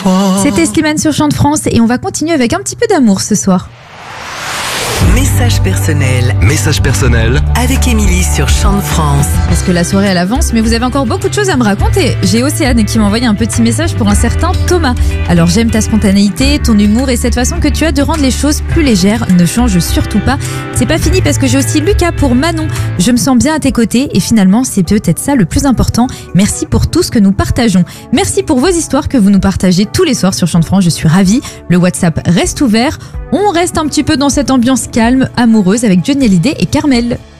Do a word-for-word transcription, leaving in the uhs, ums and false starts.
fois. C'était Slimane sur Chant de France et on va continuer avec un petit peu d'amour ce soir. Message personnel. Message personnel Avec Émilie sur Chant de France. Parce que la soirée elle avance, mais vous avez encore beaucoup de choses à me raconter. J'ai Océane qui m'a envoyé un petit message pour un certain Thomas. Alors j'aime ta spontanéité, ton humour et cette façon que tu as de rendre les choses plus légères. Ne change surtout pas. C'est pas fini parce que j'ai aussi Lucas pour Manon. Je me sens bien à tes côtés et finalement c'est peut-être ça le plus important. Merci pour tout ce que nous partageons. Merci pour vos histoires que vous nous partagez tous les soirs sur Chant de France. Je suis ravie. Le WhatsApp reste ouvert. On reste un petit peu dans cette ambiance calme, amoureuse avec Johnny Hallyday et Carmel.